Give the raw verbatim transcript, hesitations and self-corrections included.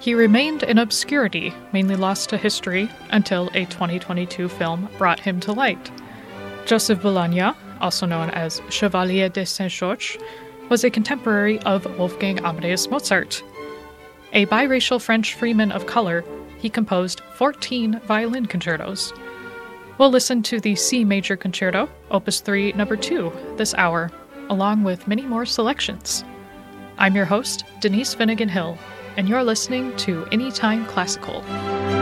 He remained in obscurity, mainly lost to history, until a twenty twenty-two film brought him to light. Joseph Bologna, also known as Chevalier de Saint-Georges, was a contemporary of Wolfgang Amadeus Mozart. A biracial French freeman of color, he composed fourteen violin concertos. We'll listen to the C Major Concerto, Opus three, Number two, this hour, along with many more selections. I'm your host, Denise Finnegan Hill, and you're listening to Anytime Classical.